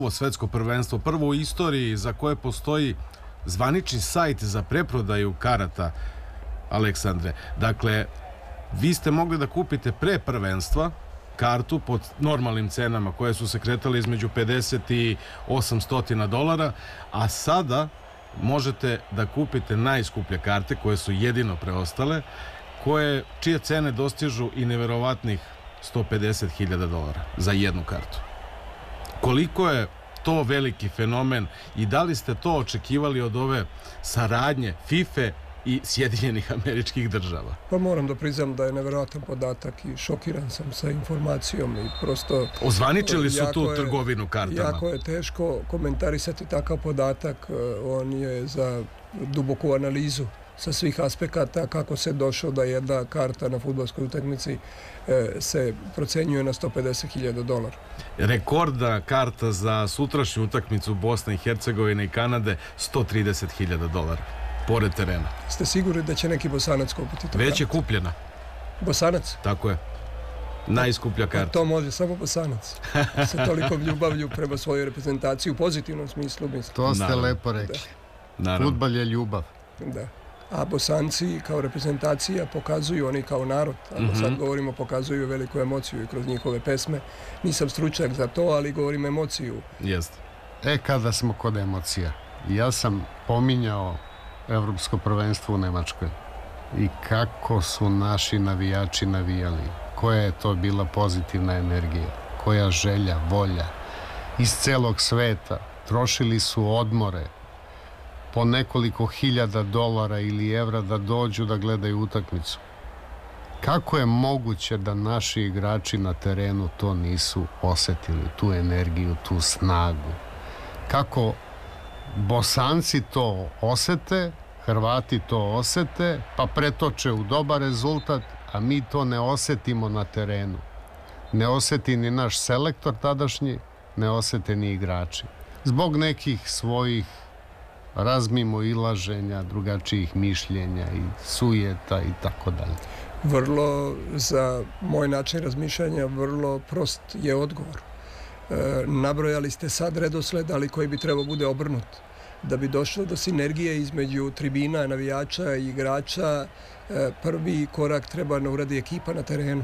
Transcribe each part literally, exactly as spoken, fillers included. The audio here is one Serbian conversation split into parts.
ovo svetsko prvenstvo, prvo u istoriji za koje postoji zvanični sajt za preprodaju karata, Aleksandre. Dakle, vi ste mogli da kupite pre prvenstva kartu pod normalnim cenama koje su se kretale između pedeset i osamsto dolara, a sada možete da kupite najskuplje karte koje su jedino preostale, koje, čije cene dostižu i neverovatnih sto pedeset hiljada dolara za jednu kartu. Koliko je to veliki fenomen i da li ste to očekivali od ove saradnje FIFA i Sjedinjenih Američkih Država? Pa moram da priznam da je neverovatan podatak i šokiran sam sa informacijom i prosto... Ozvaničili su tu je, trgovinu kartama. Jako je teško komentarisati takav podatak, on je za duboku analizu sa svih aspekata kako se došlo da jedna karta na fudbalskoj utakmici se procenjuje na sto pedeset hiljada dolara. Rekordna karta za sutrašnju utakmicu Bosne i Hercegovine i Kanade sto trideset hiljada dolara pored terena. Ste sigurni da će neki Bosanac kupiti to? Već je kupljena. Bosanac? Tako je. Najskuplja karta. To može samo Bosanac. Sa tolikom ljubavlju prema svojoj reprezentaciji u pozitivnom smislu. Mislim. To ste Naravno. lepo rekli. Fudbal je ljubav. Da. A Bosanci kao reprezentacija pokazuju, oni kao narod, ako mm-hmm. sad govorimo, pokazuju veliku emociju i kroz njihove pesme. Nisam stručnjak za to, ali govorim emociju. Jeste. E, kada smo kod emocija, ja sam pominjao Evropsko prvenstvo u Nemačkoj i kako su naši navijači navijali, koja je to bila pozitivna energija, koja želja, volja iz celog sveta. Trošili su odmore po nekoliko hiljada dolara ili evra da dođu da gledaju utakmicu. Kako je moguće da naši igrači na terenu to nisu osetili, tu energiju, tu snagu? Kako Bosanci to osete, Hrvati to osete, pa pretoče u dobar rezultat, a mi to ne osetimo na terenu. Ne oseti ni naš selektor tadašnji, ne osete ni igrači. Zbog nekih svojih razmimo ilaženja, drugačijih mišljenja i sujeta i tako dalje. Vrlo, za moj način razmišljanja, vrlo prost je odgovor. E, nabrojali ste sad redosled, ali koji bi trebao bude obrnut. Da bi došlo do sinergije između tribina, navijača i igrača, e, prvi korak treba da uradi ekipa na terenu.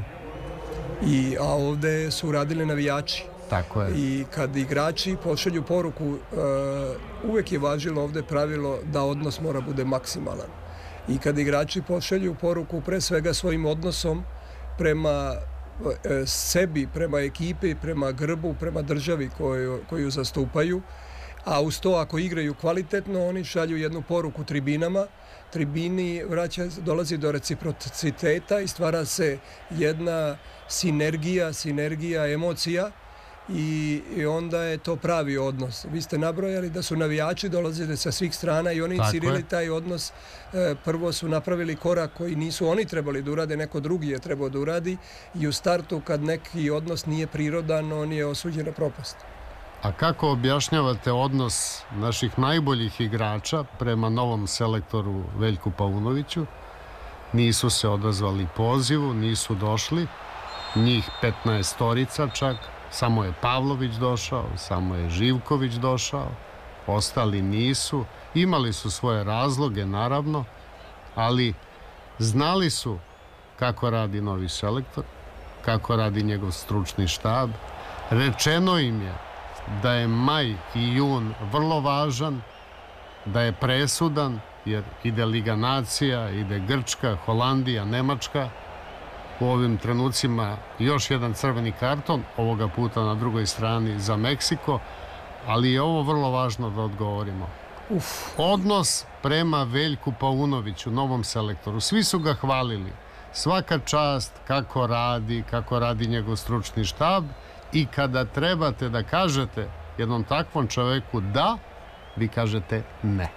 I, a ovde su uradili navijači. Tako je. I kad igrači pošalju poruku, uh, uvek je važilo ovde pravilo da odnos mora bude maksimalan. I kad igrači pošalju poruku pre svega svojim odnosom prema uh, sebi, prema ekipi, prema grbu, prema državi koju, koju zastupaju, a uz to ako igraju kvalitetno, oni šalju jednu poruku tribinama, tribini vraća, dolazi do reciprociteta i stvara se jedna sinergija, sinergija emocija, I, i onda je to pravi odnos. Vi ste nabrojali da su navijači dolazili sa svih strana i oni inicirali taj odnos. E, prvo su napravili korak koji nisu oni trebali da urade, neko drugi je trebao da uradi i u startu kad neki odnos nije prirodan, on je osuđen na propast. A kako objašnjavate odnos naših najboljih igrača prema novom selektoru Veljku Paunoviću? Nisu se odazvali pozivu, nisu došli, njih petnaestorica čak. Samo je Pavlović došao, samo je Živković došao, ostali nisu. Imali su svoje razloge, naravno, ali znali su kako radi novi selektor, kako radi njegov stručni štab. Rečeno im je da je maj i jun vrlo važan, da je presudan, jer ide Liga nacija, ide Grčka, Holandija, Nemačka. U ovim trenucima još jedan crveni karton, ovoga puta na drugoj strani za Meksiko, ali je ovo vrlo važno da odgovorimo. Uf. Odnos prema Veljku Paunoviću, novom selektoru, svi su ga hvalili. Svaka čast kako radi, kako radi njegov stručni štab i kada trebate da kažete jednom takvom čoveku da, vi kažete ne.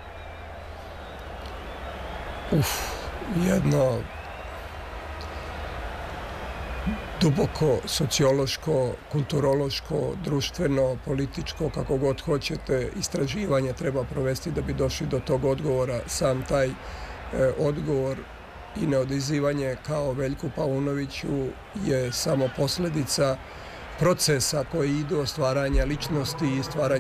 Uf, jedno duboko sociološko, kulturološko, društveno, političko, kako god hoćete, istraživanje treba provesti da bi došli do tog odgovora. Sam taj e, odgovor i neodazivanje kao Veljku Paunoviću je samo posljedica procesa koji idu od stvaranja ličnosti i stvaranja